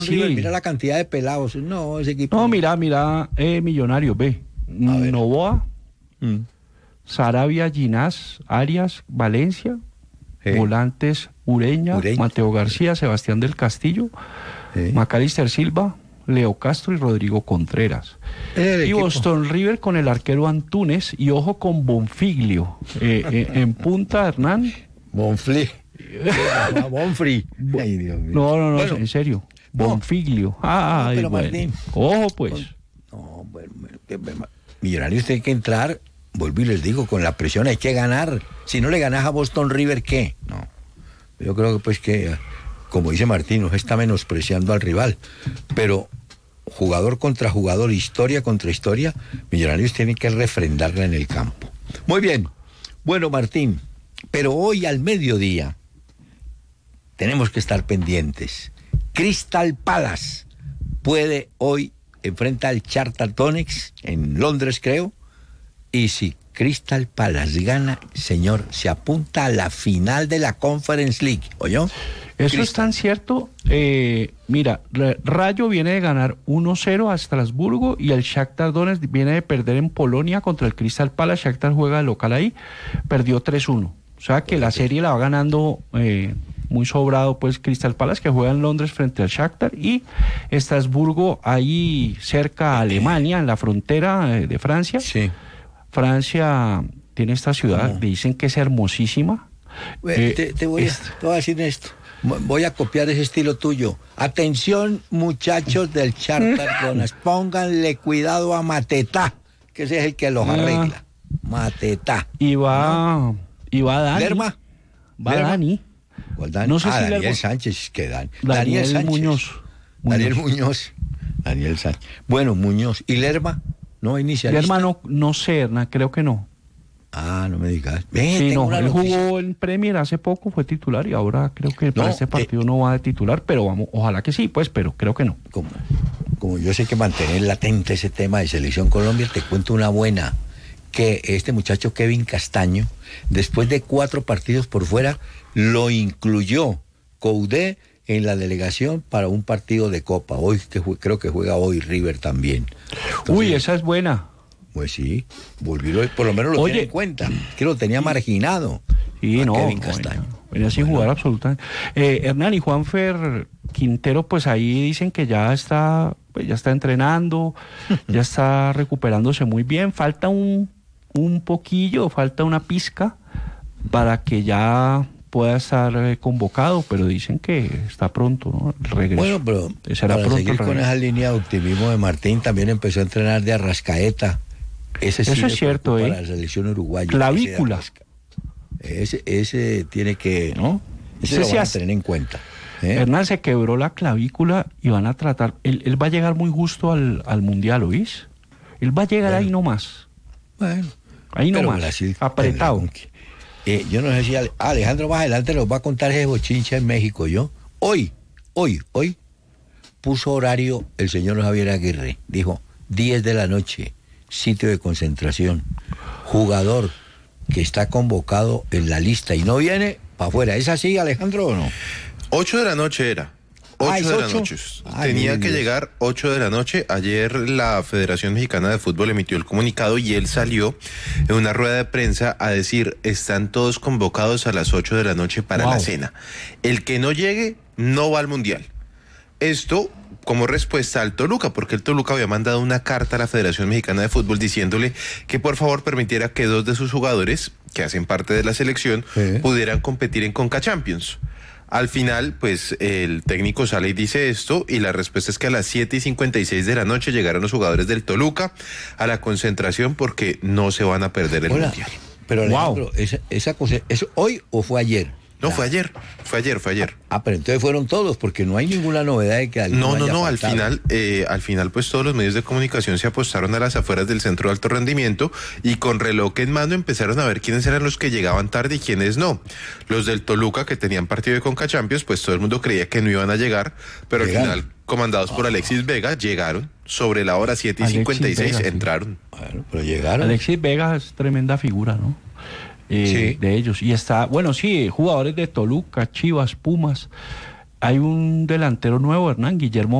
River, Sí. mira la cantidad de pelados. No, ese equipo. No, mira, Millonarios, ve. ver. Novoa, Mm. Sarabia, Ginás, Arias, Valencia, Sí. volantes Ureña, Ureña. Mateo García, Sebastián del Castillo, Sí. Macalister Silva, Leo Castro y Rodrigo Contreras. Es el Y equipo. Boston River con el arquero Antunes y ojo con Bonfiglio. En punta, Hernán. Bonfli. Bonfri. Ay, Dios mío. No, Bueno, en serio. no. Bonfiglio. No, Ay, pero bueno. Martín. Ojo, pues. No, bueno, Millonarios tiene que entrar, volví y les digo, con la presión hay que ganar. Si no le ganas a Boston River, ¿qué? No. Yo creo que pues que, como dice Martín, no se está menospreciando al rival. Pero jugador contra jugador, historia contra historia, Millonarios tienen que refrendarla en el campo. Muy bien. Bueno, Martín, pero hoy al mediodía tenemos que estar pendientes. Crystal Palace puede hoy enfrenta al Charlton en Londres, creo, y si Crystal Palace gana, señor, se apunta a la final de la Conference League, ¿oyó? Eso es tan cierto. Mira, Rayo viene de ganar 1-0 a Estrasburgo y el Shakhtar Donetsk viene de perder en Polonia contra el Crystal Palace. Shakhtar juega de local ahí, perdió 3-1. O sea que la serie la va ganando muy sobrado pues Crystal Palace, que juega en Londres frente al Shakhtar, y Estrasburgo ahí cerca a Alemania, en la frontera de Francia. Sí. Francia tiene esta ciudad, dicen que es hermosísima. Te voy a decir esto. Voy a copiar ese estilo tuyo. Atención, muchachos del Shakhtar Donetsk, pónganle cuidado a Matetá, que ese es el que los arregla. Matetá. Y va Dani. ¿Lerma? Va ¿Lerma? Dani. ¿Cuál Dani? No sé si Daniel Lerma. Sánchez, que Daniel Daniel Muñoz. Daniel Sánchez. Bueno, Muñoz. ¿Y Lerma? ¿No inicialista? Lerma no sé, Hernán, creo que no. Ah, no me digas. Sí, no, él jugó en Premier hace poco, fue titular, y ahora creo que para este partido no va de titular, pero vamos, ojalá que sí, pues, pero creo que no. Como yo sé que mantener latente ese tema de Selección Colombia, te cuento una buena, que este muchacho Kevin Castaño, después de 4 partidos por fuera, lo incluyó Coudé en la delegación para un partido de Copa. Hoy, creo que juega hoy River también. Entonces, uy, esa es buena. Pues sí, volvió, por lo menos lo tiene en cuenta, que lo tenía marginado. Sí, no, Kevin Castaño. Venía sin jugar absolutamente. Hernán y Juanfer Quintero, pues ahí dicen que ya está entrenando, ya está recuperándose muy bien. Falta un poquillo, falta una pizca para que ya pueda estar convocado, pero dicen que está pronto, ¿no? El regreso. Bueno, pero será para pronto seguir con esa línea de optimismo de Martín, también empezó a entrenar de Arrascaeta. Ese sí eso es cierto, para la selección uruguaya. Clavícula. Ese tiene que, ¿no? Ese lo van a tener en cuenta. Hernán, se quebró la clavícula y van a tratar, él va a llegar muy justo al Mundial, ¿oís? Él va a llegar ahí nomás. Bueno. Ahí nomás, Brasil apretado. Yo no sé si Alejandro más adelante nos va a contar ese bochincha en México. Hoy puso horario el señor Javier Aguirre. Dijo, 10 de la noche, sitio de concentración. Jugador que está convocado en la lista y no viene para afuera. ¿Es así, Alejandro, o no? 8 de la noche era. 8 de la noche. Tenía que llegar 8 de la noche. Ayer la Federación Mexicana de Fútbol emitió el comunicado y él salió en una rueda de prensa a decir, están todos convocados a las 8 de la noche para la cena. El que no llegue no va al Mundial. Esto como respuesta al Toluca, porque el Toluca había mandado una carta a la Federación Mexicana de Fútbol diciéndole que por favor permitiera que 2 de sus jugadores, que hacen parte de la selección, pudieran competir en Conca Champions. Al final, pues, el técnico sale y dice esto, y la respuesta es que a las 7:56 de la noche llegaron los jugadores del Toluca a la concentración porque no se van a perder el Mundial. Pero Alejandro, esa cosa, ¿es hoy o fue ayer? No, fue ayer. Ah, pero entonces fueron todos, porque no hay ninguna novedad de que alguien No, haya faltado. al final, pues todos los medios de comunicación se apostaron a las afueras del centro de alto rendimiento y con reloj en mano empezaron a ver quiénes eran los que llegaban tarde y quiénes no. Los del Toluca, que tenían partido de Conca Champions, pues todo el mundo creía que no iban a llegar, pero al final, comandados por Alexis Vega, llegaron sobre la hora 7:56, entraron. Bueno, pero llegaron. Alexis Vega es tremenda figura, ¿no? De ellos. Y está, bueno, sí, jugadores de Toluca, Chivas, Pumas. hay un delantero nuevo, Hernán Guillermo